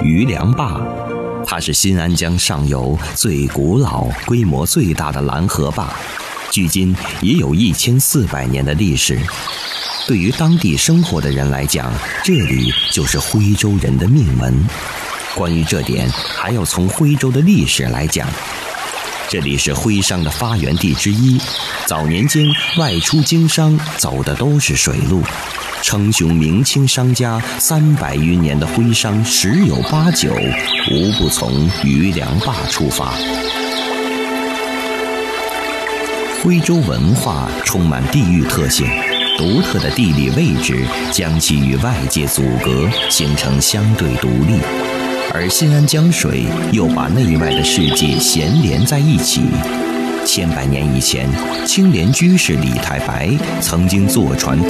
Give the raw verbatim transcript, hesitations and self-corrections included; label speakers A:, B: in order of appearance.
A: 余梁坝，它是新安江上游最古老、规模最大的拦河坝，距今也有一千四百年的历史。对于当地生活的人来讲，这里就是徽州人的命门。关于这点，还要从徽州的历史来讲。这里是徽商的发源地之一，早年间外出经商走的都是水路，称雄明清商家三百余年的徽商十有八九无不从余梁坝出发。徽州文化充满地域特性，独特的地理位置将其与外界阻隔，形成相对独立。而新安江水又把内外的世界衔连在一起。千百年以前，青莲居士李太白曾经坐船